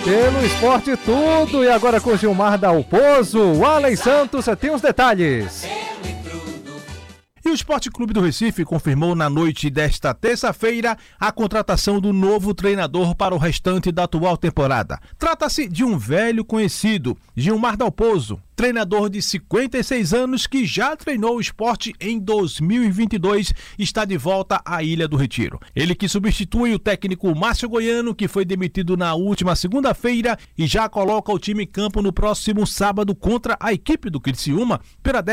Pelo esporte tudo, e agora com Gilmar Dalpozo, o Alen Santos tem os detalhes. E o Esporte Clube do Recife confirmou na noite desta terça-feira a contratação do novo treinador para o restante da atual temporada. Trata-se de um velho conhecido, Gilmar Dalpozo, treinador de 56 anos que já treinou o Sport em 2022, está de volta à Ilha do Retiro. Ele que substitui o técnico Márcio Goiano, que foi demitido na última segunda-feira e já coloca o time em campo no próximo sábado contra a equipe do Criciúma pela